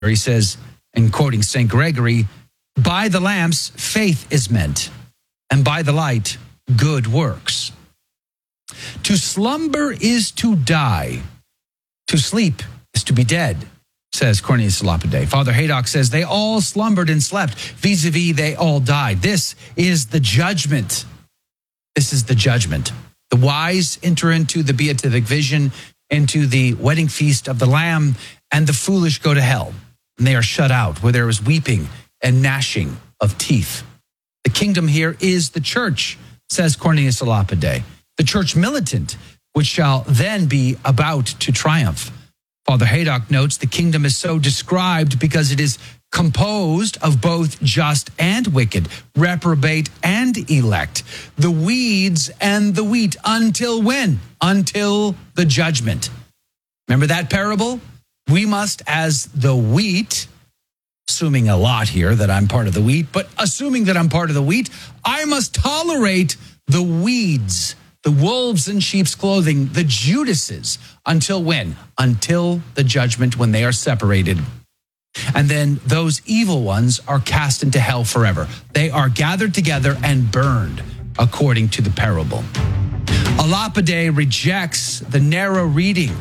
He says, and quoting St. Gregory, by the lamps, faith is meant, and by the light, good works. To slumber is to die. To sleep is to be dead, says Cornelius a Lapide. Father Haydock says, they all slumbered and slept. Vis-a-vis, they all died. This is the judgment. This is the judgment. The wise enter into the beatific vision, into the wedding feast of the Lamb, and the foolish go to hell. And they are shut out, where there is weeping and gnashing of teeth. The kingdom here is the church, says Cornelius a Lapide. The church militant, which shall then be about to triumph. Father Haydock notes the kingdom is so described because it is composed of both just and wicked, reprobate and elect, the weeds and the wheat. Until when? Until the judgment. Remember that parable? We must, as the wheat, assuming a lot here that I'm part of the wheat, but assuming that I'm part of the wheat, I must tolerate the weeds, the wolves in sheep's clothing, the Judases. Until when? Until the judgment, when they are separated. And then those evil ones are cast into hell forever. They are gathered together and burned, according to the parable. A Lapide rejects the narrow reading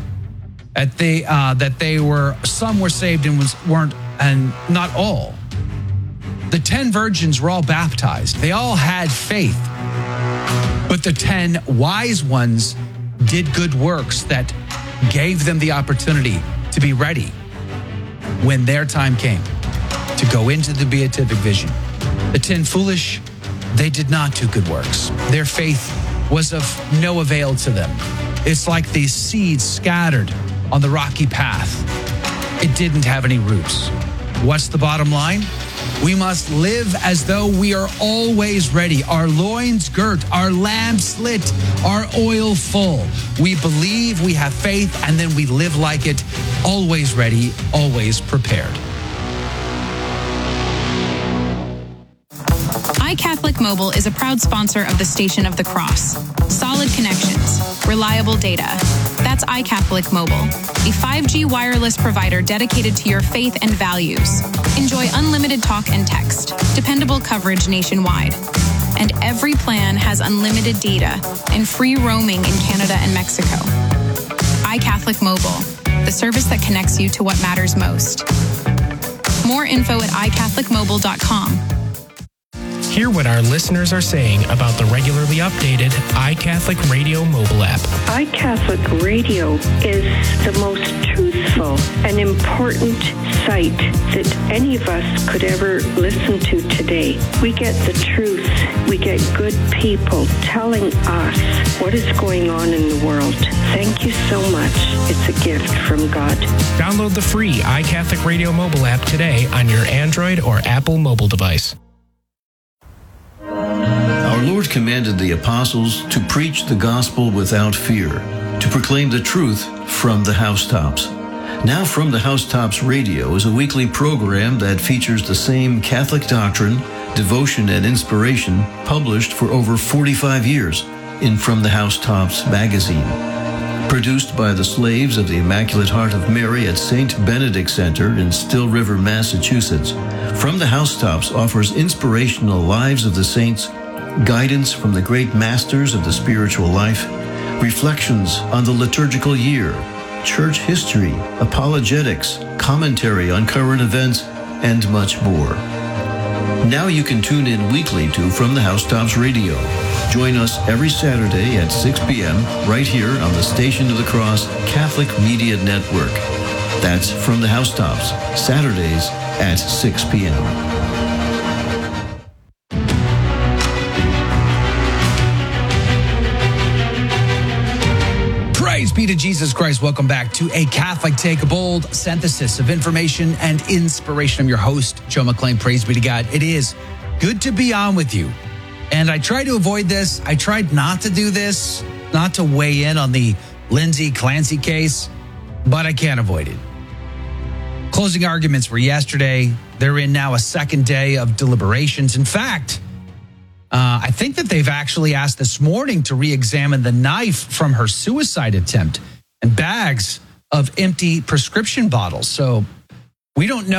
that some were saved and weren't, and not all. The 10 virgins were all baptized. They all had faith. But the 10 wise ones did good works that gave them the opportunity to be ready when their time came to go into the beatific vision. The 10 foolish, they did not do good works. Their faith was of no avail to them. It's like these seeds scattered on the rocky path. It didn't have any roots. What's the bottom line? We must live as though we are always ready, our loins girt, our lamps lit, our oil full. We believe, we have faith, and then we live like it, always ready, always prepared. iCatholic Mobile is a proud sponsor of the Station of the Cross. Solid connections, reliable data. That's iCatholic Mobile, a 5G wireless provider dedicated to your faith and values. Enjoy unlimited talk and text, dependable coverage nationwide. And every plan has unlimited data and free roaming in Canada and Mexico. iCatholic Mobile, the service that connects you to what matters most. More info at iCatholicMobile.com. Hear what our listeners are saying about the regularly updated iCatholic Radio mobile app. iCatholic Radio is the most truthful and important site that any of us could ever listen to today. We get the truth. We get good people telling us what is going on in the world. Thank you so much. It's a gift from God. Download the free iCatholic Radio mobile app today on your Android or Apple mobile device. Our Lord commanded the apostles to preach the gospel without fear, to proclaim the truth from the housetops. Now From the Housetops Radio is a weekly program that features the same Catholic doctrine, devotion, and inspiration published for over 45 years in From the Housetops magazine. Produced by the slaves of the Immaculate Heart of Mary at St. Benedict Center in Still River, Massachusetts, From the Housetops offers inspirational lives of the saints, guidance from the great masters of the spiritual life, reflections on the liturgical year, church history, apologetics, commentary on current events, and much more. Now you can tune in weekly to From the Housetops Radio. Join us every Saturday at 6 p.m. right here on the Station of the Cross Catholic Media Network. That's From the Housetops, Saturdays at 6 p.m. Praise be to Jesus Christ. Welcome back to A Catholic Take, a bold synthesis of information and inspiration. I'm your host, Joe McClain. Praise be to God. It is good to be on with you. And I try to avoid this. I tried not to do this, not to weigh in on the Lindsay Clancy case, but I can't avoid it. Closing arguments were yesterday. They're in now a second day of deliberations. In fact, I think that they've actually asked this morning to re-examine the knife from her suicide attempt and bags of empty prescription bottles. So We don't know